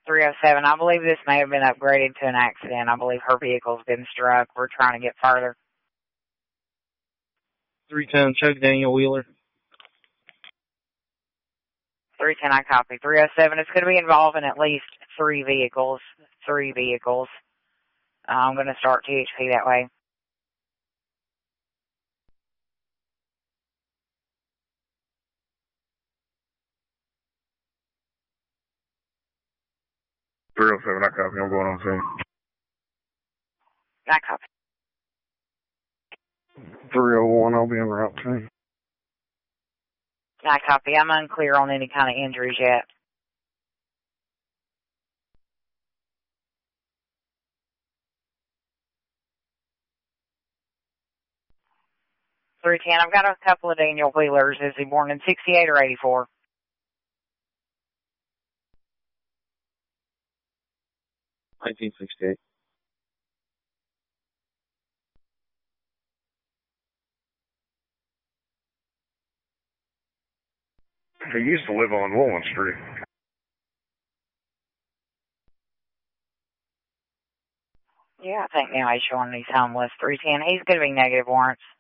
307, I believe this may have been upgraded to an accident. I believe her vehicle's been struck. We're trying to get further. 310, check Daniel Wheeler. 310, I copy. 307, it's going to be involving at least 3 vehicles. 3 vehicles. I'm going to start THP that way. .307, I copy. I'm going on scene. I copy. 301, I'll be en route too. I copy. I'm unclear on any kind of injuries yet. .310, I've got a couple of Daniel Wheelers. Is he born in 68 or 84? 1968. He used to live on Woolman Street. Yeah, I think now he's showing he's homeless. 310, he's going to be negative warrants.